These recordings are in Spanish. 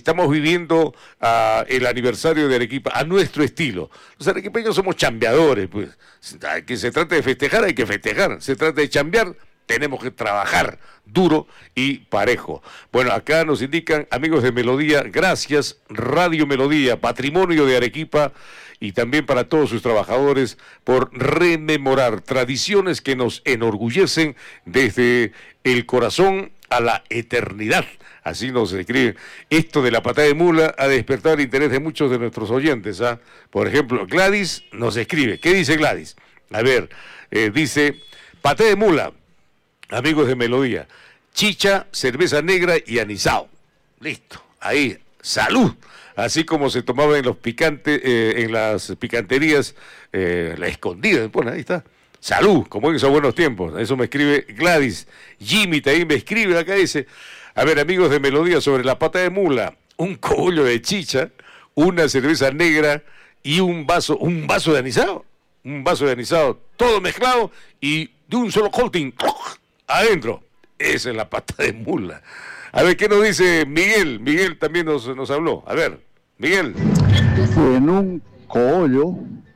estamos viviendo el aniversario de Arequipa a nuestro estilo. Los arequipeños somos chambeadores, pues. Que se trata de festejar, hay que festejar. Se trata de chambear, tenemos que trabajar duro y parejo. Bueno, acá nos indican, amigos de Melodía, gracias, Radio Melodía, patrimonio de Arequipa, y también para todos sus trabajadores por rememorar tradiciones que nos enorgullecen desde el corazón a la eternidad. Así nos escribe. Esto de la patada de mula ha despertado el interés de muchos de nuestros oyentes. Por ejemplo, Gladys nos escribe. ¿Qué dice Gladys? A ver, dice, patada de mula, amigos de Melodía, chicha, cerveza negra y anisao. Listo, ahí, salud. Así como se tomaba en los picantes, en las picanterías, la escondida, bueno, ahí está. Salud, como en esos buenos tiempos. Eso me escribe Gladys. Jimmy también me escribe acá, dice, a ver, amigos de Melodía, sobre la pata de mula, un cogollo de chicha, una cerveza negra y un vaso de anisado. Un vaso de anisado, todo mezclado y de un solo coating, adentro. Esa es la pata de mula. A ver, ¿qué nos dice Miguel? Miguel también nos habló. A ver, Miguel. En un cogollo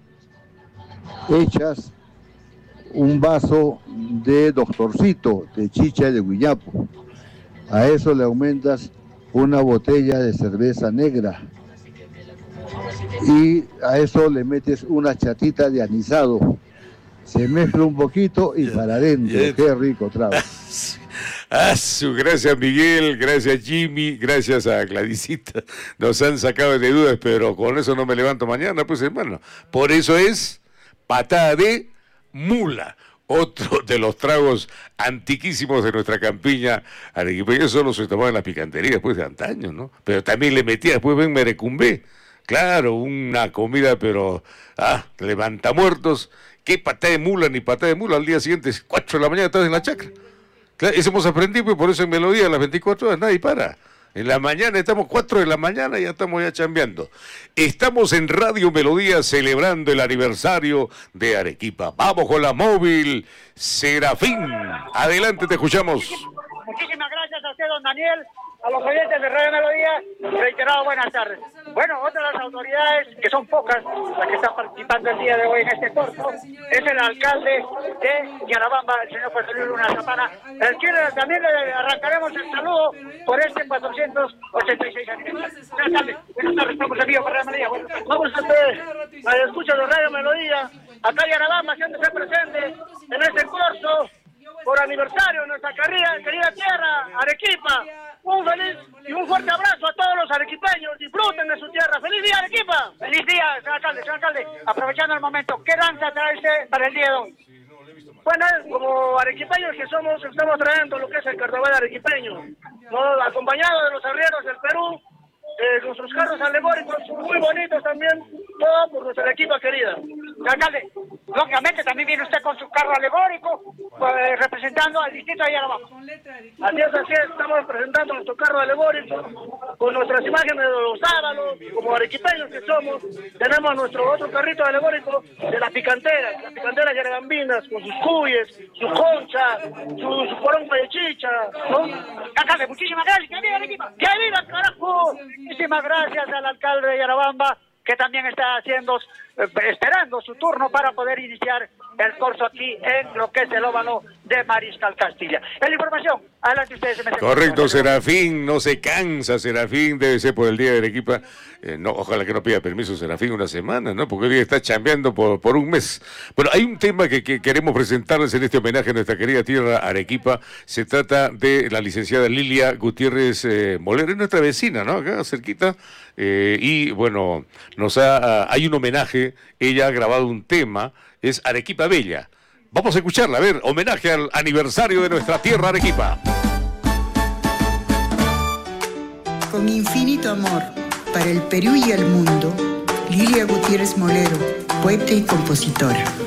echas un vaso de doctorcito, de chicha y de guiñapo. A eso le aumentas una botella de cerveza negra. Y a eso le metes una chatita de anisado. Se mezcla un poquito y para adentro. Qué rico trago. Gracias Miguel, gracias Jimmy, gracias a Gladysita. Nos han sacado de dudas, pero con eso no me levanto mañana, pues hermano. Por eso es patada de mula. Otro de los tragos antiquísimos de nuestra campiña arequipeña. Solo se tomaba en las picanterías después de antaño, ¿no? Pero también le metía después ven merecumbé. Claro, una comida, pero levanta muertos. ¿Qué patada de mula ni patada de mula? Al día siguiente, 4 de la mañana, estás en la chacra. Claro, eso hemos aprendido, pues por eso en Melodía, a las 24 horas, nadie para. En la mañana, estamos 4 de la mañana y ya estamos ya chambeando. Estamos en Radio Melodía celebrando el aniversario de Arequipa. Vamos con la móvil, Serafín. Adelante, te escuchamos. Muchísimas gracias a usted, don Daniel, a los oyentes de Radio Melodía, reiterado buenas tardes. Bueno, otra de las autoridades, que son pocas, las que están participando el día de hoy en este corto, es el alcalde de Yarabamba, el señor José Luis Luna Zapana, el que también le arrancaremos el saludo por este 486 aniversario. Señor alcalde, buenas tardes, estamos en vivo para Radio Melodía. Bueno, vamos a ustedes, a escuchar de Radio Melodía, acá en Yarabamba, haciéndose presente en este curso por aniversario de nuestra querida tierra, Arequipa. Un feliz y un fuerte abrazo a todos los arequipeños. Disfruten de su tierra. ¡Feliz día, Arequipa! ¡Feliz día, señor alcalde! Señor alcalde, aprovechando el momento, ¿qué danza trae usted para el día de hoy? Bueno, como arequipeños que somos, estamos trayendo lo que es el carnaval arequipeño, ¿no? Acompañado de los arrieros del Perú, nuestros carros alegóricos muy bonitos también, todo por nuestra Arequipa querida. Señor alcalde, lógicamente también viene usted con su carro alegórico, representando al distrito de Yarabamba. Así es, estamos presentando nuestro carro alegórico con nuestras imágenes de los sábados, como arequipeños que somos. Tenemos nuestro otro carrito alegórico de las picanteras yarabambinas, con sus cuyes, sus conchas, su poronga de chicha, ¿no? Alcalde, muchísimas gracias. ¡Que viva Arequipa! ¡Que viva, carajo! Muchísimas gracias al alcalde de Yarabamba, que también está esperando su turno para poder iniciar el curso aquí en lo que es el óvalo de Mariscal Castilla. En la información, adelante ustedes. Correcto, Serafín, no se cansa, Serafín, debe ser por el día de Arequipa. No, ojalá que no pida permiso Serafín una semana, ¿no? Porque hoy está chambeando por un mes. Bueno, hay un tema que queremos presentarles en este homenaje a nuestra querida tierra Arequipa. Se trata de la licenciada Lilia Gutiérrez Molero, es nuestra vecina, ¿no? Acá cerquita. Y bueno, hay un homenaje, ella ha grabado un tema, es Arequipa Bella. Vamos a escucharla, a ver, homenaje al aniversario de nuestra tierra Arequipa. Con infinito amor para el Perú y el mundo, Lilia Gutiérrez Molero, poeta y compositora.